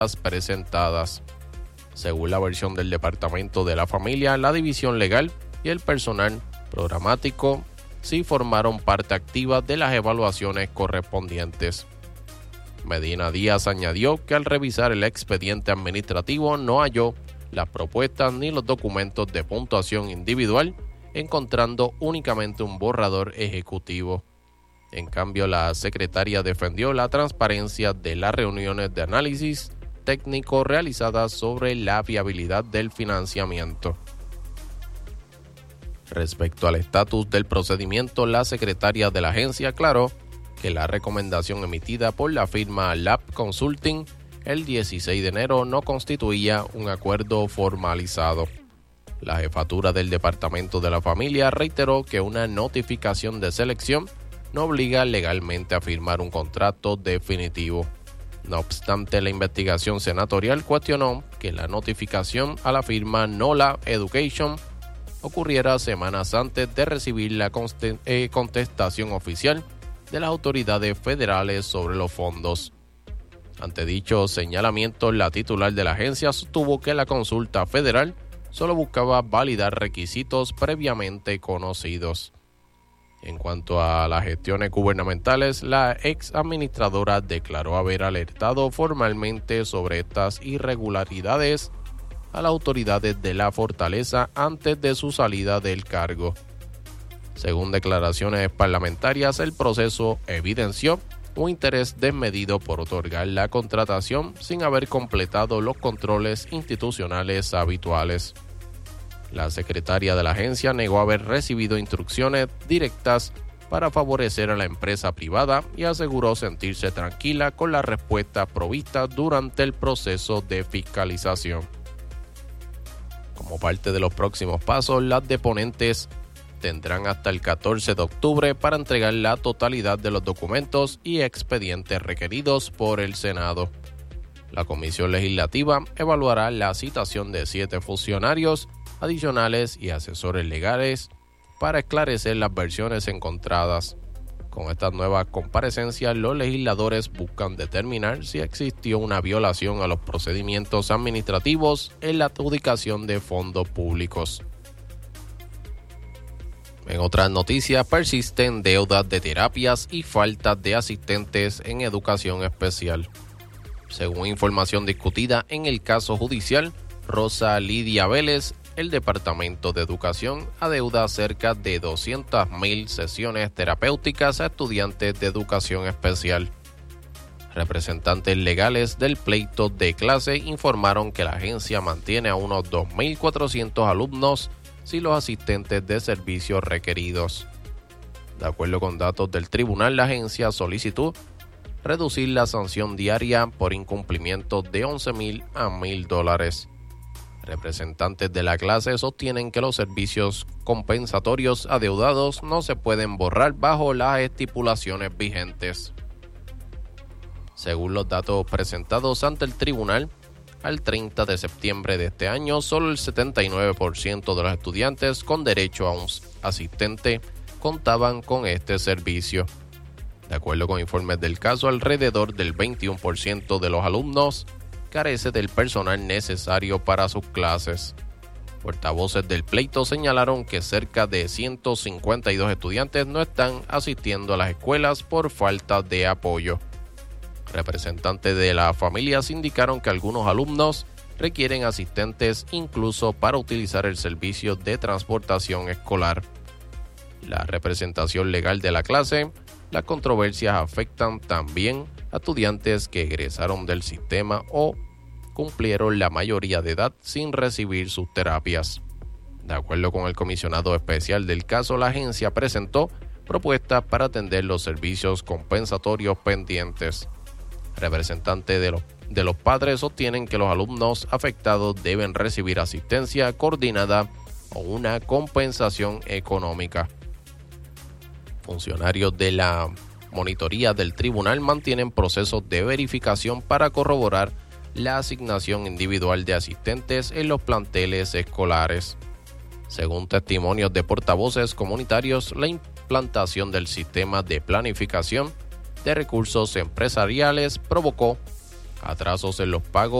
presentadas. Según la versión del Departamento de la Familia, la división legal y el personal programático sí formaron parte activa de las evaluaciones correspondientes. Medina Díaz añadió que al revisar el expediente administrativo no halló las propuestas ni los documentos de puntuación individual, encontrando únicamente un borrador ejecutivo. En cambio, la secretaria defendió la transparencia de las reuniones de análisis técnico realizadas sobre la viabilidad del financiamiento. Respecto al estatus del procedimiento, la secretaria de la agencia aclaró que la recomendación emitida por la firma Lab Consulting el 16 de enero no constituía un acuerdo formalizado. La jefatura del Departamento de la Familia reiteró que una notificación de selección no obliga legalmente a firmar un contrato definitivo. No obstante, la investigación senatorial cuestionó que la notificación a la firma Nola Education ocurriera semanas antes de recibir la contestación oficial de las autoridades federales sobre los fondos. Ante dichos señalamientos, la titular de la agencia sostuvo que la consulta federal solo buscaba validar requisitos previamente conocidos. En cuanto a las gestiones gubernamentales, la ex administradora declaró haber alertado formalmente sobre estas irregularidades a las autoridades de la fortaleza antes de su salida del cargo. Según declaraciones parlamentarias, el proceso evidenció un interés desmedido por otorgar la contratación sin haber completado los controles institucionales habituales. La secretaria de la agencia negó haber recibido instrucciones directas para favorecer a la empresa privada y aseguró sentirse tranquila con las respuestas provistas durante el proceso de fiscalización. Como parte de los próximos pasos, las deponentes tendrán hasta el 14 de octubre para entregar la totalidad de los documentos y expedientes requeridos por el Senado. La Comisión Legislativa evaluará la citación de 7 funcionarios adicionales y asesores legales para esclarecer las versiones encontradas. Con estas nuevas comparecencias, los legisladores buscan determinar si existió una violación a los procedimientos administrativos en la adjudicación de fondos públicos. En otras noticias, persisten deudas de terapias y falta de asistentes en educación especial. Según información discutida en el caso judicial, Rosa Lidia Vélez, el Departamento de Educación adeuda cerca de 200,000 sesiones terapéuticas a estudiantes de educación especial. Representantes legales del pleito de clase informaron que la agencia mantiene a unos 2,400 alumnos sin los asistentes de servicios requeridos. De acuerdo con datos del tribunal, la agencia solicitó reducir la sanción diaria por incumplimiento de $11,000 a $1,000. Representantes de la clase sostienen que los servicios compensatorios adeudados no se pueden borrar bajo las estipulaciones vigentes. Según los datos presentados ante el tribunal, al 30 de septiembre de este año, solo el 79% de los estudiantes con derecho a un asistente contaban con este servicio. De acuerdo con informes del caso, alrededor del 21% de los alumnos carece del personal necesario para sus clases. Portavoces del pleito señalaron que cerca de 152 estudiantes no están asistiendo a las escuelas por falta de apoyo. Representantes de las familias indicaron que algunos alumnos requieren asistentes incluso para utilizar el servicio de transportación escolar. La representación legal de la clase, las controversias afectan también a estudiantes que egresaron del sistema o cumplieron la mayoría de edad sin recibir sus terapias. De acuerdo con el comisionado especial del caso, la agencia presentó propuestas para atender los servicios compensatorios pendientes. Representantes de los padres sostienen que los alumnos afectados deben recibir asistencia coordinada o una compensación económica. Funcionarios de la monitoría del tribunal mantienen procesos de verificación para corroborar la asignación individual de asistentes en los planteles escolares. Según testimonios de portavoces comunitarios, la implantación del sistema de planificación de recursos empresariales provocó atrasos en los pagos